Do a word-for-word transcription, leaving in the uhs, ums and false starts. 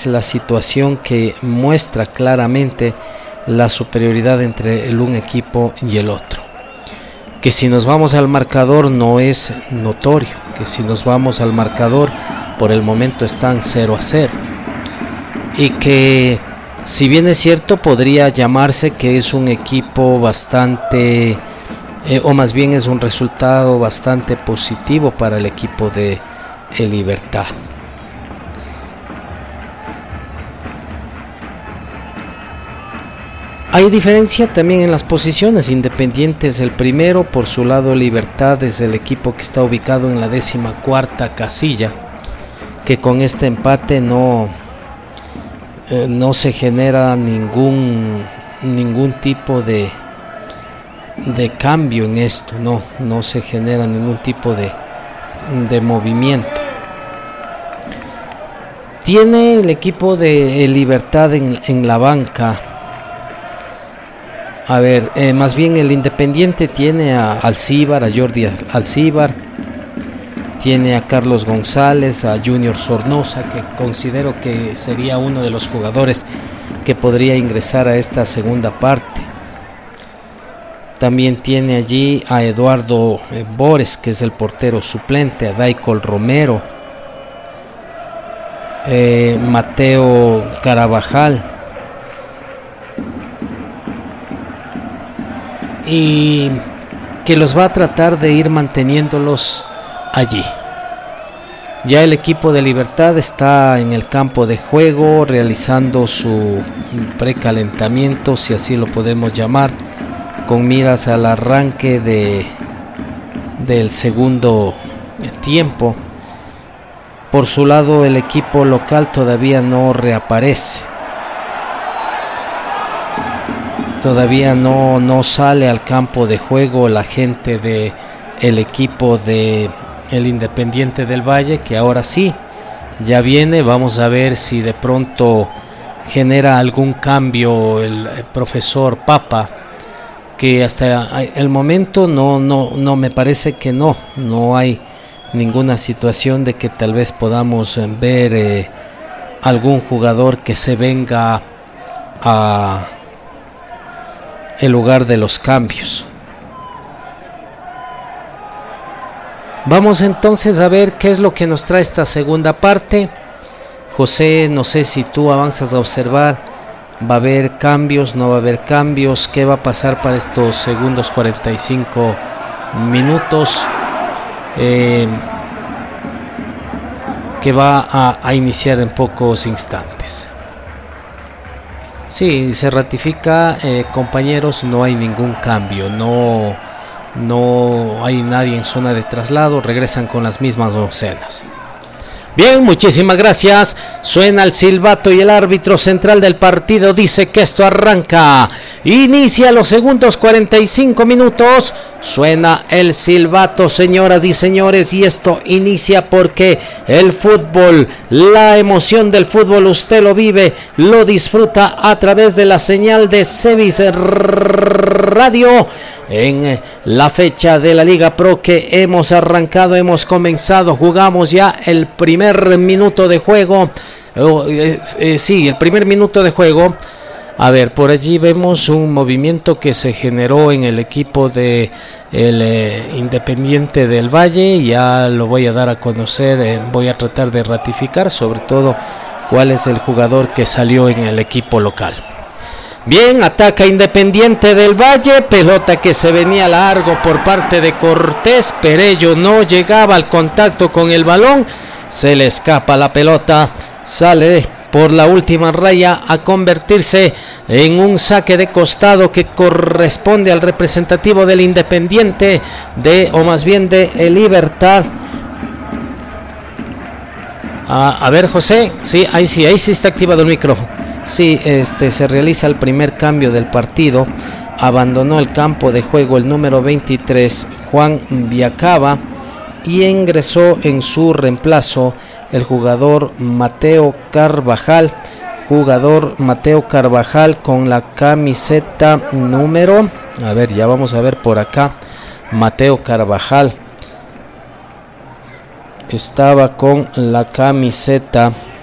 es la situación que muestra claramente la superioridad entre el un equipo y el otro. Que si nos vamos al marcador no es notorio, que si nos vamos al marcador por el momento están cero a cero, y que si bien es cierto podría llamarse que es un equipo bastante eh, o más bien es un resultado bastante positivo para el equipo de El Libertad. Hay diferencia también en las posiciones. Independiente es el primero, por su lado Libertad es el equipo que está ubicado en la décima cuarta casilla, que con este empate no, eh, no se genera ningún, ningún tipo de, de cambio en esto, no, no se genera ningún tipo de, de movimiento. Tiene el equipo de Libertad en, en la banca. A ver, eh, más bien el Independiente tiene a Alcíbar, a Jordi Alcíbar, tiene a Carlos González, a Junior Sornosa, que considero que sería uno de los jugadores que podría ingresar a esta segunda parte. También tiene allí a Eduardo eh, Bores, que es el portero suplente, a Daicol Romero, eh, Mateo Carabajal, y que los va a tratar de ir manteniéndolos allí. Ya el equipo de Libertad está en el campo de juego realizando su precalentamiento, si así lo podemos llamar, con miras al arranque de del segundo tiempo. Por su lado el equipo local todavía no reaparece. Todavía no, no sale al campo de juego la gente de el equipo de el Independiente del Valle, que ahora sí ya viene. Vamos a ver si de pronto genera algún cambio el, el profesor Papa, que hasta el momento no, no, no me parece que no, no hay ninguna situación de que tal vez podamos ver eh, algún jugador que se venga a el lugar de los cambios. Vamos entonces a ver qué es lo que nos trae esta segunda parte. José, no sé si tú avanzas a observar, ¿va a haber cambios? ¿No va a haber cambios? ¿Qué va a pasar para estos segundos cuarenta y cinco minutos eh, que va a, a iniciar en pocos instantes? Sí, se ratifica, eh, compañeros, no hay ningún cambio, no, no hay nadie en zona de traslado, regresan con las mismas docenas. Bien, muchísimas gracias. Suena el silbato y el árbitro central del partido dice que esto arranca. Inicia los segundos cuarenta y cinco minutos. Suena el silbato, señoras y señores, y esto inicia porque el fútbol, la emoción del fútbol, usted lo vive, lo disfruta a través de la señal de Cevis Radio en la fecha de la Liga Pro que hemos arrancado, hemos comenzado, jugamos ya el primer minuto de juego. Eh, eh, sí, el primer minuto de juego. A ver, por allí vemos un movimiento que se generó en el equipo de el eh, Independiente del Valle. Ya lo voy a dar a conocer, eh, voy a tratar de ratificar sobre todo cuál es el jugador que salió en el equipo local. Bien, ataca Independiente del Valle, pelota que se venía largo por parte de Cortés, Perello no llegaba al contacto con el balón, se le escapa la pelota, sale por la última raya a convertirse en un saque de costado que corresponde al representativo del Independiente, de o más bien de el Libertad. Ah, a ver, José, sí, ahí sí, ahí sí está activado el micrófono. Sí, este se realiza el primer cambio del partido. Abandonó el campo de juego el número veintitrés, Juan Viacaba, y ingresó en su reemplazo el jugador Mateo Carvajal, jugador Mateo Carvajal con la camiseta número, a ver, ya vamos a ver por acá, Mateo Carvajal estaba con la camiseta